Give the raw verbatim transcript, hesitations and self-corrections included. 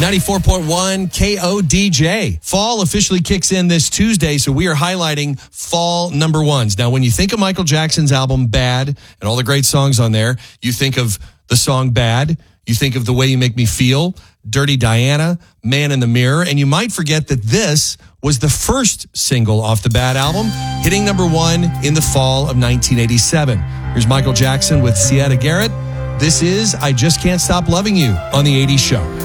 ninety-four point one K O D J. Fall officially kicks in this Tuesday, so we are highlighting fall number ones. Now, when you think of Michael Jackson's album Bad and all the great songs on there, you think of the song Bad, you think of The Way You Make Me Feel, Dirty Diana, Man in the Mirror, and you might forget that this was the first single off the Bad album, hitting number one in the fall of nineteen eighty-seven. Here's Michael Jackson with Siedah Garrett. This is I Just Can't Stop Loving You on The eighties Show.